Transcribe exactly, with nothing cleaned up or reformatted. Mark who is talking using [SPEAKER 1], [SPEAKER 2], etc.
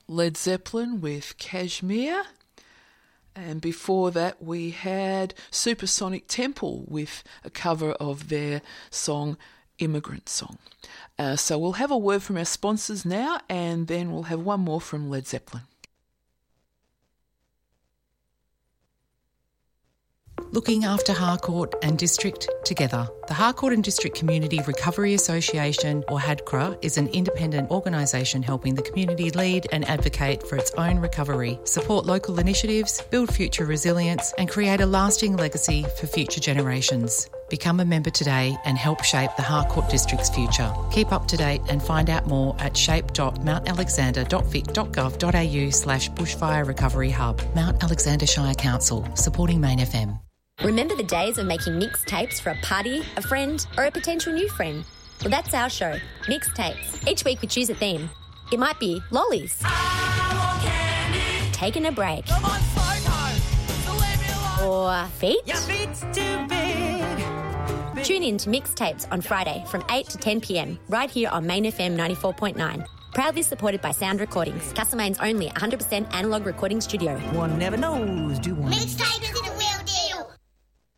[SPEAKER 1] Led Zeppelin with Kashmir. And before that we had Supersonic Temple with a cover of their song Immigrant Song. Uh, so we'll have a word from our sponsors now, and then we'll have one more from Led Zeppelin.
[SPEAKER 2] Looking after Harcourt and District together. The Harcourt and District Community Recovery Association, or HADCRA, is an independent organisation helping the community lead and advocate for its own recovery, support local initiatives, build future resilience and create a lasting legacy for future generations. Become a member today and help shape the Harcourt District's future. Keep up to date and find out more at shape dot mount alexander dot vic dot gov dot a u slash bushfire recovery hub. Mount Alexander Shire Council, supporting Main F M.
[SPEAKER 3] Remember the days of making mixtapes for a party, a friend, or a potential new friend? Well, that's our show, Mixtapes. Each week we choose a theme. It might be lollies, taking a break, or feet. Your feet's too big. Tune in to Mixtapes on Friday from eight to ten p.m. right here on Main F M ninety-four point nine. Proudly supported by Sound Recordings, Castlemaine's only one hundred percent analogue recording studio.
[SPEAKER 4] One never knows, do one.
[SPEAKER 5] Mixtapes